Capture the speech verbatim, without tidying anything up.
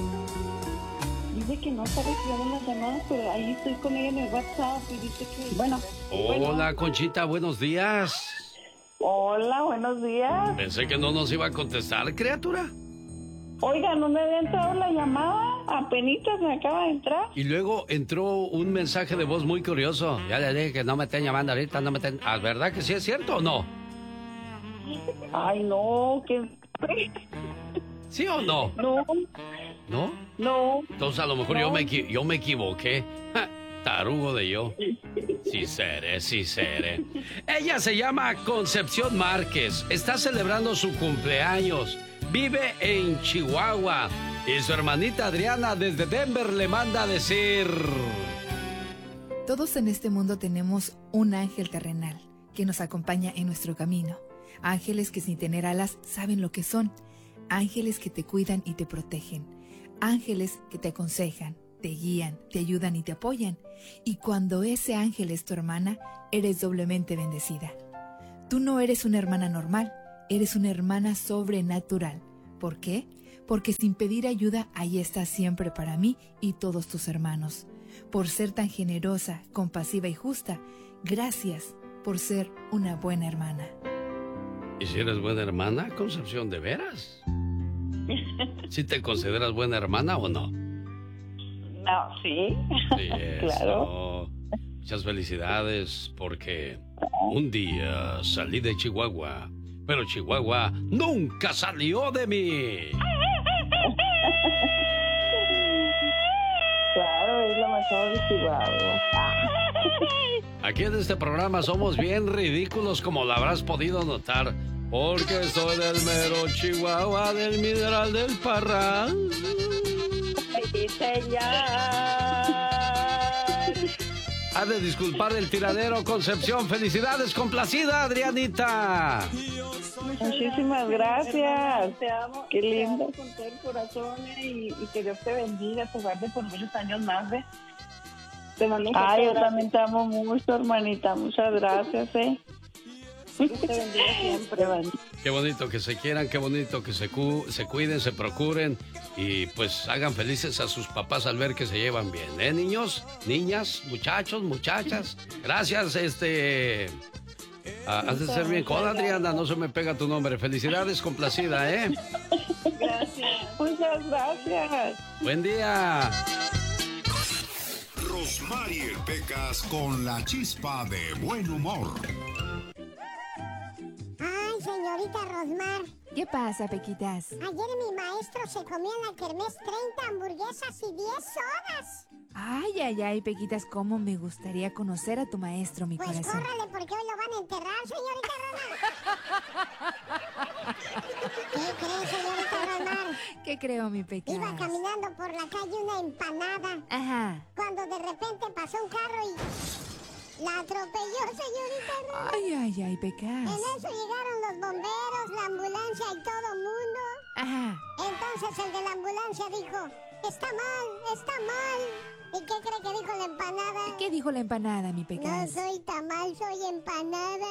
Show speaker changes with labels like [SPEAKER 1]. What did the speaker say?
[SPEAKER 1] Dice que no está recibiendo las llamadas, pero ahí estoy con ella en el WhatsApp y dice que... Bueno.
[SPEAKER 2] Hola,
[SPEAKER 1] bueno.
[SPEAKER 2] Conchita, buenos días.
[SPEAKER 1] Hola, buenos días.
[SPEAKER 2] Pensé que no nos iba a contestar, criatura.
[SPEAKER 1] Oiga, no me había entrado la llamada, apenitas me acaba de entrar.
[SPEAKER 2] Y luego entró un mensaje de voz muy curioso. Ya le dije que no me estén llamando ahorita, no me estén... ¿Ah, verdad que sí es cierto o no?
[SPEAKER 1] Ay, no, que...
[SPEAKER 2] ¿Sí o no?
[SPEAKER 1] No.
[SPEAKER 2] ¿No?
[SPEAKER 1] No.
[SPEAKER 2] Entonces a lo mejor
[SPEAKER 1] no.
[SPEAKER 2] yo, me, yo me equivoqué. Ja, tarugo de yo. Sí seré, sí seré. Ella se llama Concepción Márquez. Está celebrando su cumpleaños. Vive en Chihuahua. Y su hermanita Adriana desde Denver le manda a decir...
[SPEAKER 3] Todos en este mundo tenemos un ángel terrenal que nos acompaña en nuestro camino. Ángeles que sin tener alas saben lo que son. Ángeles que te cuidan y te protegen. Ángeles que te aconsejan, te guían, te ayudan y te apoyan. Y cuando ese ángel es tu hermana, eres doblemente bendecida. Tú no eres una hermana normal, eres una hermana sobrenatural. ¿Por qué? Porque sin pedir ayuda, ahí estás siempre para mí y todos tus hermanos. Por ser tan generosa, compasiva y justa, gracias por ser una buena hermana.
[SPEAKER 2] ¿Y si eres buena hermana, Concepción, de veras? ¿Sí te consideras buena hermana o no?
[SPEAKER 1] No, sí.
[SPEAKER 2] Sí, eso.
[SPEAKER 1] Claro.
[SPEAKER 2] Muchas felicidades porque un día salí de Chihuahua, pero Chihuahua nunca salió de mí.
[SPEAKER 1] Claro, es lo mejor de Chihuahua.
[SPEAKER 2] Aquí en este programa somos bien ridículos, como lo habrás podido notar, porque soy del mero Chihuahua, del mineral del Parral.
[SPEAKER 1] Sí, señor.
[SPEAKER 2] Ha de disculpar el tiradero, Concepción. Felicidades, complacida, Adrianita.
[SPEAKER 1] Muchísimas gracias. Te amo. Qué lindo. Te amo con todo el corazón y, y que Dios te bendiga, te guarde por muchos años más, ¿ves? Te mando un Ay, yo también te amo mucho, hermanita. Muchas gracias, ¿eh? Dios te bendiga siempre, ¿vale?
[SPEAKER 2] Qué bonito que se quieran, qué bonito que se, cu se cuiden, se procuren y pues hagan felices a sus papás al ver que se llevan bien, ¿eh, niños, niñas, muchachos, muchachas? Gracias, este... Ah, has de ser bien coda, Adriana, no se me pega tu nombre. Felicidades, complacida, ¿eh?
[SPEAKER 1] Gracias. Muchas gracias.
[SPEAKER 2] Buen día.
[SPEAKER 4] Rosmarie Pecas con la chispa de buen humor.
[SPEAKER 5] Ay, señorita Rosmar.
[SPEAKER 3] ¿Qué pasa, Pequitas?
[SPEAKER 5] Ayer mi maestro se comió en la kermés treinta hamburguesas y diez sodas.
[SPEAKER 3] Ay, ay, ay, Pequitas, cómo me gustaría conocer a tu maestro, mi
[SPEAKER 5] pues
[SPEAKER 3] corazón.
[SPEAKER 5] Pues córrale, porque hoy lo van a enterrar, señorita Rosmar. ¿Qué cree, señorita Rosmar?
[SPEAKER 3] ¿Qué creo, mi Pequitas?
[SPEAKER 5] Iba caminando por la calle una empanada.
[SPEAKER 3] Ajá.
[SPEAKER 5] Cuando de repente pasó un carro y... la atropelló, señorita Rosmar.
[SPEAKER 3] Ay, ay, ay, Pecas.
[SPEAKER 5] En eso llegaron los bomberos, la ambulancia y todo mundo.
[SPEAKER 3] Ajá.
[SPEAKER 5] Entonces el de la ambulancia dijo, está mal, está mal. ¿Y qué cree que dijo la empanada?
[SPEAKER 3] ¿Qué dijo la empanada, mi Pecas?
[SPEAKER 5] No soy tamal, soy empanada.